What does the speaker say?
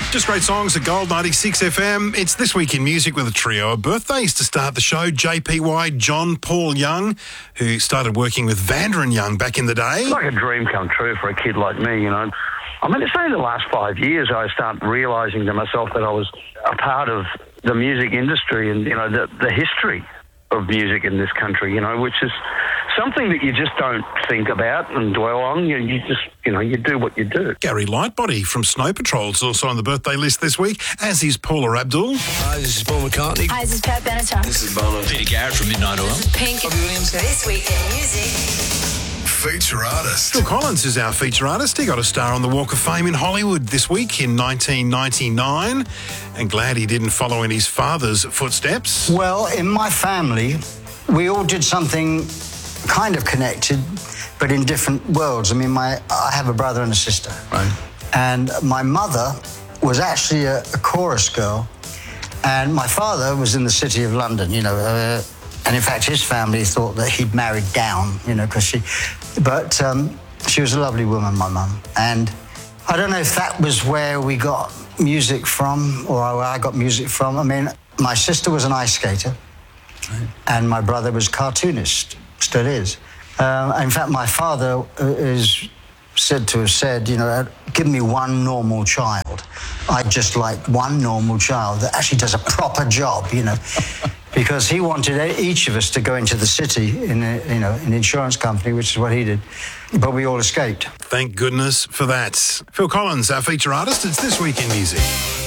Just great songs at Gold 96 FM. It's This Week in Music with a trio of birthdays to start the show. JPY, John Paul Young, who started working with Vander and Young back in the day. It's like a dream come true for a kid like me, you know. I mean, it's only the last 5 years I started realising to myself that I was a part of the music industry and, you know, the history of music in this country, you know, which is something that you just don't think about and dwell on. You just, you know, you do what you do. Gary Lightbody from Snow Patrol is also on the birthday list this week, as is Paula Abdul. Hi, this is Paul McCartney. Hi, this is Pat Benatar. This is Bono. Peter Garrett from Midnight Oil. This is Pink. Robbie Williams. This Week in Music. Feature artist. Phil Collins is our feature artist. He got a star on the Walk of Fame in Hollywood this week in 1999, and glad he didn't follow in his father's footsteps. Well, in my family, we all did something kind of connected, but in different worlds. I mean, I have a brother and a sister. Right. And my mother was actually a chorus girl, and my father was in the City of London, you know, and in fact, his family thought that he'd married down, you know, because she was a lovely woman, my mum. And I don't know if that was where we got music from or where I got music from. I mean, my sister was an ice skater, right, and my brother was a cartoonist, still is. In fact, my father is said to have said, you know, give me one normal child. I'd just like one normal child that actually does a proper job, you know. Because he wanted each of us to go into the city in an insurance company, which is what he did. But we all escaped. Thank goodness for that. Phil Collins, our feature artist. It's This Week in Music.